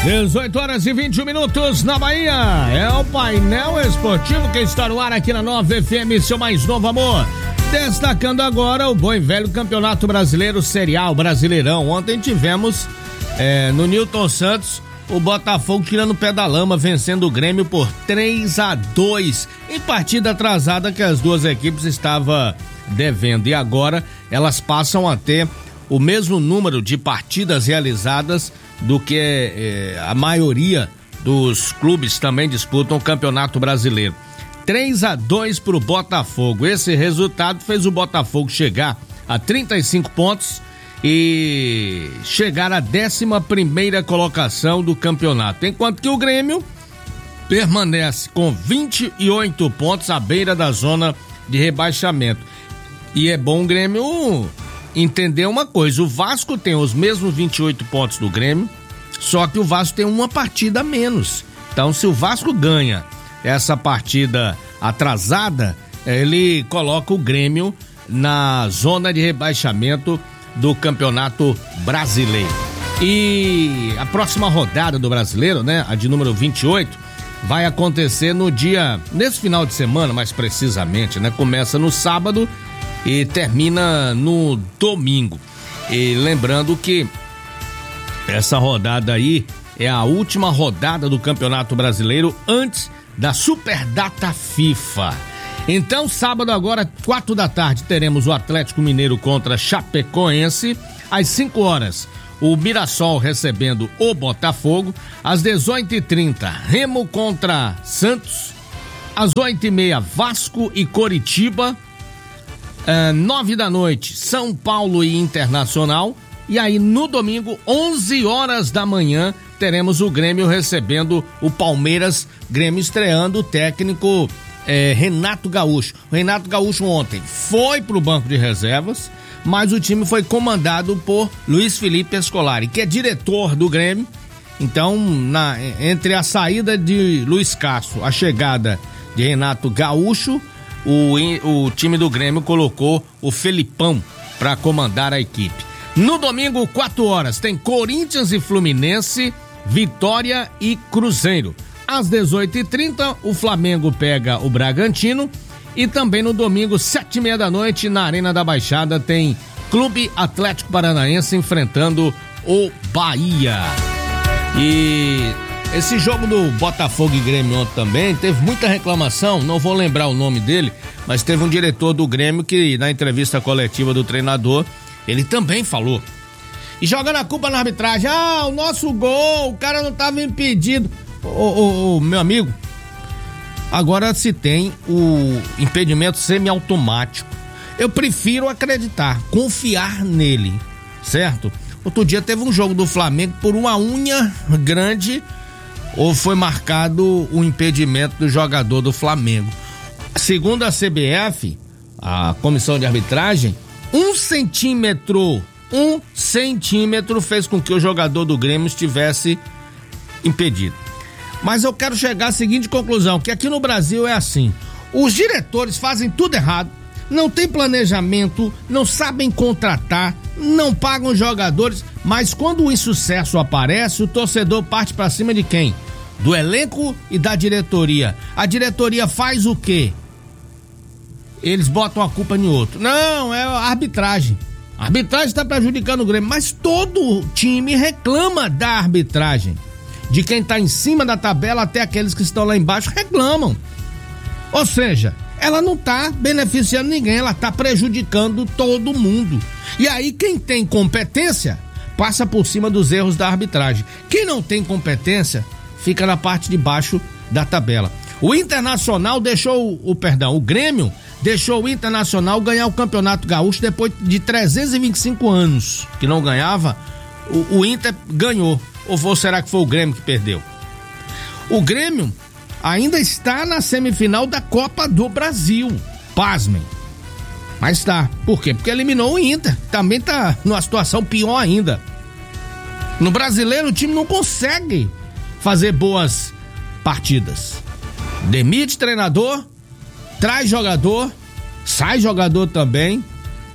18h21 na Bahia. É o painel esportivo que está no ar aqui na 9 FM, seu mais novo amor. Destacando agora o bom e velho Campeonato Brasileiro Serial, Brasileirão. Ontem tivemos no Newton Santos o Botafogo tirando o pé da lama, vencendo o Grêmio por 3-2 em partida atrasada que as duas equipes estavam devendo. E agora elas passam a ter o mesmo número de partidas realizadas do que a maioria dos clubes também disputam o Campeonato Brasileiro. 3-2 pro Botafogo. Esse resultado fez o Botafogo chegar a 35 pontos e chegar à 11ª colocação do campeonato, enquanto que o Grêmio permanece com 28 pontos à beira da zona de rebaixamento. E é bom o Grêmio entender uma coisa: o Vasco tem os mesmos 28 pontos do Grêmio, só que o Vasco tem uma partida a menos. Então, se o Vasco ganha essa partida atrasada, ele coloca o Grêmio na zona de rebaixamento do Campeonato Brasileiro. E a próxima rodada do Brasileiro, né, a de número 28, vai acontecer nesse final de semana, mais precisamente, né? Começa no sábado e termina no domingo. E lembrando que essa rodada aí é a última rodada do Campeonato Brasileiro antes da Superdata FIFA. Então, sábado agora, 4 da tarde, teremos o Atlético Mineiro contra Chapecoense. Às 5 horas, o Mirassol recebendo o Botafogo. Às 18h30, Remo contra Santos. Às 8h30, Vasco e Coritiba. 9 da noite, São Paulo e Internacional. E aí no domingo, 11 horas da manhã, teremos o Grêmio recebendo o Palmeiras. Grêmio estreando o técnico Renato Gaúcho. O Renato Gaúcho ontem foi pro banco de reservas, mas o time foi comandado por Luiz Felipe Scolari, que é diretor do Grêmio. Então, entre a saída de Luiz Castro, a chegada de Renato Gaúcho, o time do Grêmio colocou o Felipão para comandar a equipe. No domingo, 4 horas, tem Corinthians e Fluminense, Vitória e Cruzeiro. Às 18h30, o Flamengo pega o Bragantino. E também no domingo, 7h30 da noite, na Arena da Baixada, tem Clube Atlético Paranaense enfrentando o Bahia. E esse jogo do Botafogo e Grêmio ontem também teve muita reclamação, não vou lembrar o nome dele, mas teve um diretor do Grêmio que, na entrevista coletiva do treinador, ele também falou. E jogando a culpa na arbitragem: o nosso gol, o cara não estava impedido. Meu amigo, agora se tem o impedimento semiautomático. Eu prefiro acreditar, confiar nele, certo? Outro dia teve um jogo do Flamengo por uma unha grande, ou foi marcado o impedimento do jogador do Flamengo. Segundo a CBF, a comissão de arbitragem, 1 centímetro fez com que o jogador do Grêmio estivesse impedido. Mas eu quero chegar à seguinte conclusão, que aqui no Brasil é assim: os diretores fazem tudo errado, não tem planejamento, não sabem contratar, não pagam jogadores, mas quando o insucesso aparece, o torcedor parte pra cima de quem? Do elenco e da diretoria. A diretoria faz o quê? Eles botam a culpa em outro. Não, é a arbitragem. A arbitragem está prejudicando o Grêmio, mas todo time reclama da arbitragem. De quem está em cima da tabela até aqueles que estão lá embaixo reclamam. Ou seja, ela não está beneficiando ninguém, ela está prejudicando todo mundo. E aí quem tem competência passa por cima dos erros da arbitragem. Quem não tem competência fica na parte de baixo da tabela. O Grêmio deixou o Internacional ganhar o Campeonato Gaúcho depois de 325 anos que não ganhava. O Inter ganhou. Ou será que foi o Grêmio que perdeu? O Grêmio ainda está na semifinal da Copa do Brasil. Pasmem. Mas tá. Por quê? Porque eliminou o Inter. Também tá numa situação pior ainda. No Brasileiro, o time não consegue fazer boas partidas. Demite treinador, traz jogador, sai jogador também.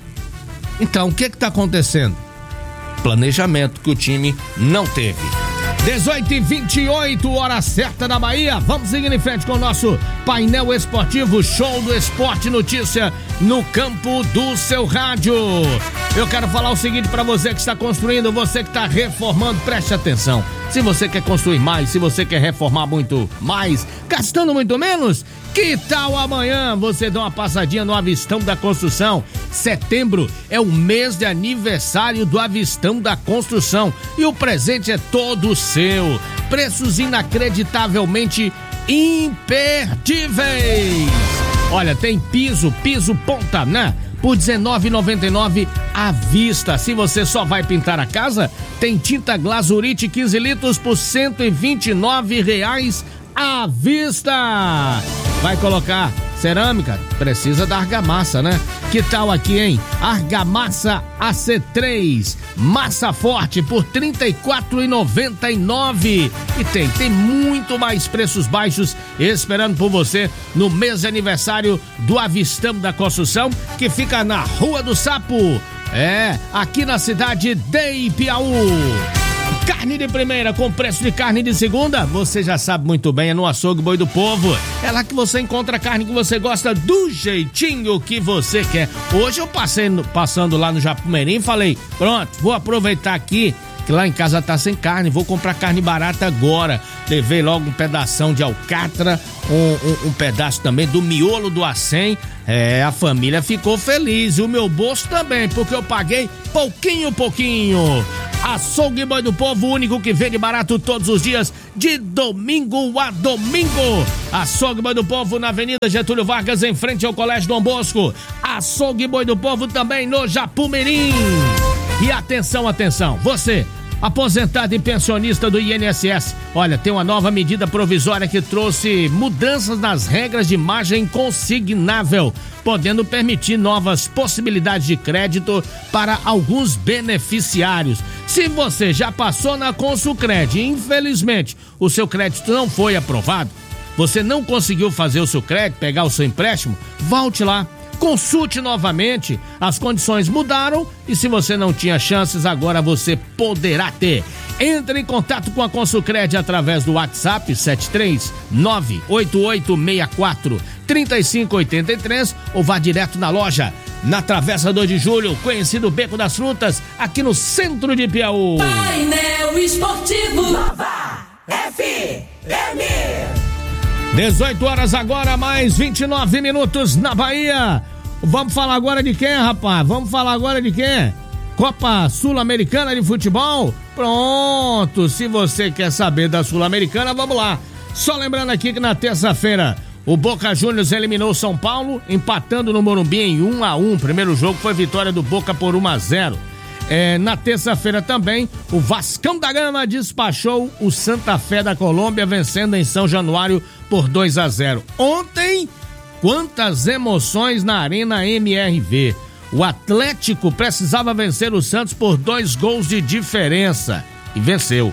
Então, o que tá acontecendo? Planejamento que o time não teve. 18h28, hora certa da Bahia. Vamos seguir em frente com o nosso painel esportivo, show do esporte, notícia no campo do seu rádio. Eu quero falar o seguinte pra você que está construindo, você que está reformando, preste atenção. Se você quer construir mais, se você quer reformar muito mais, gastando muito menos, que tal amanhã você dar uma passadinha no Avistão da Construção? Setembro é o mês de aniversário do Avistão da Construção e o presente é todo seu. Preços inacreditavelmente imperdíveis. Olha, tem piso ponta, né? Por R$19,99 à vista. Se você só vai pintar a casa, tem tinta Glazurite 15 litros por R$129 à vista. Vai colocar cerâmica? Precisa da argamassa, né? Que tal aqui, hein? Argamassa AC3, massa forte por R$34,99. E tem muito mais preços baixos esperando por você no mês de aniversário do Avistão da Construção, que fica na Rua do Sapo. Aqui na cidade de Ipiaú. Carne de primeira com preço de carne de segunda, você já sabe muito bem, é no Açougue Boi do Povo. É lá que você encontra a carne que você gosta do jeitinho que você quer. Hoje eu passando lá no Japumirim e falei, pronto, vou aproveitar aqui que lá em casa tá sem carne, vou comprar carne barata agora. Levei logo um pedação de alcatra, um pedaço também do miolo do acém. A família ficou feliz e o meu bolso também, porque eu paguei pouquinho. Açougue Boi do Povo, o único que vende barato todos os dias, de domingo a domingo. Açougue Boi do Povo na Avenida Getúlio Vargas, em frente ao Colégio Dom Bosco. Açougue Boi do Povo também no Japumirim. E atenção, você, aposentado e pensionista do INSS, olha, tem uma nova medida provisória que trouxe mudanças nas regras de margem consignável, podendo permitir novas possibilidades de crédito para alguns beneficiários. Se você já passou na Consulcred e infelizmente o seu crédito não foi aprovado, você não conseguiu fazer o seu crédito, pegar o seu empréstimo, volte lá. Consulte novamente, as condições mudaram e se você não tinha chances, agora você poderá ter. Entre em contato com a Consulcred através do WhatsApp 73988643583 ou vá direto na loja, na Travessa 2 de Julho, conhecido Beco das Frutas, aqui no centro de Piauí. Painel Esportivo Nova FM. 18 horas agora, mais 29 minutos na Bahia. Vamos falar agora de quem, rapaz? Copa Sul-Americana de Futebol? Pronto, se você quer saber da Sul-Americana, vamos lá. Só lembrando aqui que na terça-feira o Boca Juniors eliminou São Paulo, empatando no Morumbi em 1-1. Primeiro jogo foi vitória do Boca por 1-0. Na terça-feira também, o Vascão da Gama despachou o Santa Fé da Colômbia, vencendo em São Januário por 2-0. Ontem, quantas emoções na Arena MRV. O Atlético precisava vencer o Santos por 2 gols de diferença e venceu.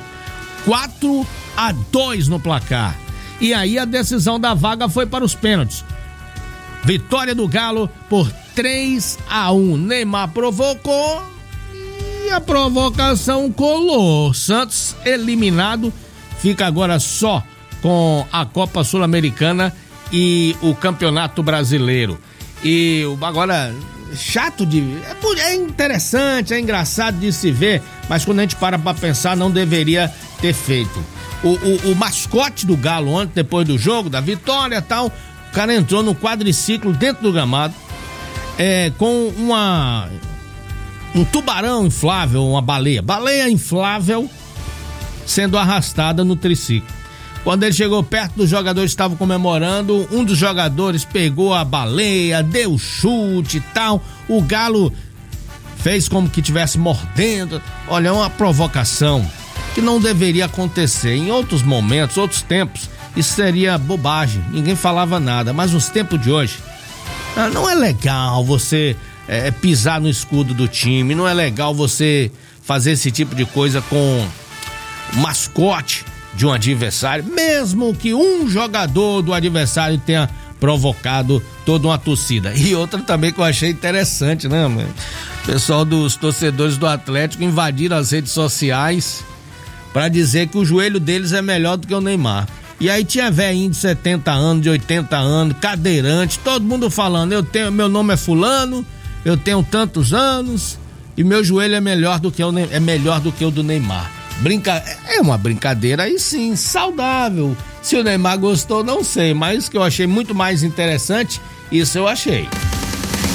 4-2 no placar. E aí a decisão da vaga foi para os pênaltis. Vitória do Galo por 3-1. Neymar provocou e a provocação colou. Santos eliminado, fica agora só com a Copa Sul-Americana e o Campeonato Brasileiro. E agora, chato é interessante, é engraçado de se ver, mas quando a gente para pra pensar, não deveria ter feito. O mascote do Galo ontem, depois do jogo, da vitória e tal, o cara entrou no quadriciclo dentro do gramado, com um tubarão inflável, uma baleia inflável sendo arrastada no triciclo. Quando ele chegou perto dos jogadores que estavam comemorando, um dos jogadores pegou a baleia, deu chute e tal. O Galo fez como que estivesse mordendo. Olha, é uma provocação que não deveria acontecer. Em outros momentos, outros tempos, isso seria bobagem, ninguém falava nada. Mas nos tempos de hoje, não é legal você pisar no escudo do time, não é legal você fazer esse tipo de coisa com o mascote de um adversário, mesmo que um jogador do adversário tenha provocado toda uma torcida. E outra também que eu achei interessante, né, mano? O pessoal dos torcedores do Atlético invadiram as redes sociais pra dizer que o joelho deles é melhor do que o Neymar. E aí tinha velhinho de 70 anos, de 80 anos, cadeirante, todo mundo falando, meu nome é fulano, eu tenho tantos anos e meu joelho é melhor do que o do Neymar. É uma brincadeira aí sim, saudável. Se o Neymar gostou, não sei, mas que eu achei muito mais interessante, isso eu achei.